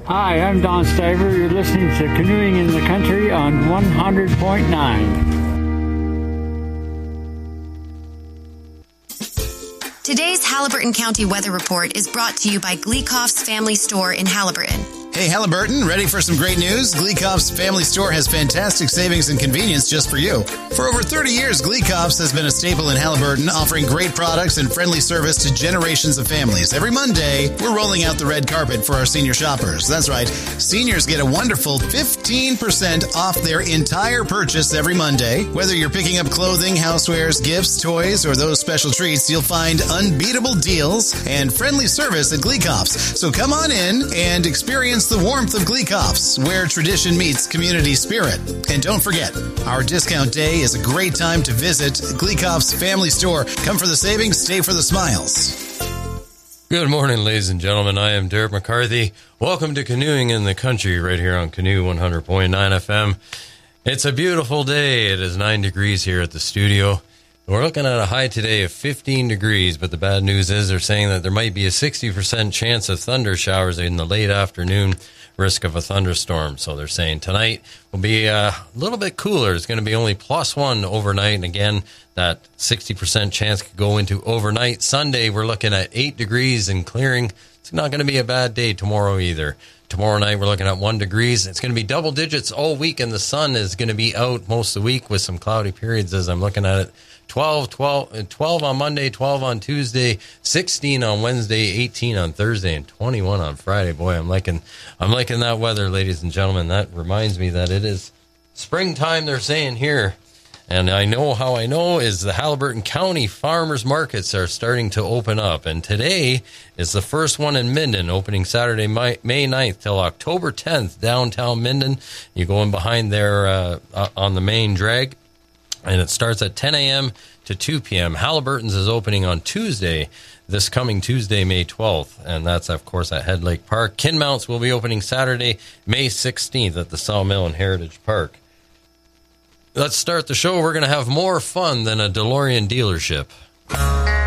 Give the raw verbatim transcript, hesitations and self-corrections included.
Hi, I'm Don Stiver. You're listening to Canoeing in the Country on one hundred point nine. Today's Haliburton County Weather Report is brought to you by Gleekoff's Family Store in Haliburton. Hey, Haliburton, ready for some great news? Gleekoff's Family Store has fantastic savings and convenience just for you. For over thirty years, Gleekoff's has been a staple in Haliburton, offering great products and friendly service to generations of families. Every Monday, we're rolling out the red carpet for our senior shoppers. That's right, seniors get a wonderful fifteen percent off their entire purchase every Monday. Whether you're picking up clothing, housewares, gifts, toys, or those special treats, you'll find unbeatable deals and friendly service at Gleekoff's. So come on in and experience the warmth of Gleekoff's, where tradition meets community spirit. And don't forget, our discount day is a great time to visit Gleekoff's Family Store. Come for the savings, stay for the smiles. Good morning, ladies and gentlemen. I am Derek McCarthy. Welcome to Canoeing in the Country right here on Canoe one hundred point nine F M. It's a beautiful day. It is nine degrees here at the studio. We're looking at a high today of fifteen degrees, but the bad news is they're saying that there might be a sixty percent chance of thunder showers in the late afternoon, risk of a thunderstorm. So they're saying tonight will be a little bit cooler. It's going to be only plus one overnight. And again, that sixty percent chance could go into overnight. Sunday, we're looking at eight degrees and clearing. It's not going to be a bad day tomorrow either. Tomorrow night, we're looking at one degrees. It's going to be double digits all week, and the sun is going to be out most of the week with some cloudy periods as I'm looking at it. twelve, twelve, twelve on Monday, twelve on Tuesday, sixteen on Wednesday, eighteen on Thursday, and twenty-one on Friday. Boy, I'm liking, I'm liking that weather, ladies and gentlemen. That reminds me that it is springtime, they're saying here. And I know how I know is the Haliburton County farmers markets are starting to open up. And today is the first one in Minden, opening Saturday, May ninth till October tenth, downtown Minden. You go in behind there uh, on the main drag. And it starts at ten a.m. to two p.m. Haliburton's is opening on Tuesday, this coming Tuesday, May twelfth. And that's, of course, at Head Lake Park. Kinmounts will be opening Saturday, May sixteenth at the Sawmill and Heritage Park. Let's start the show. We're going to have more fun than a DeLorean dealership.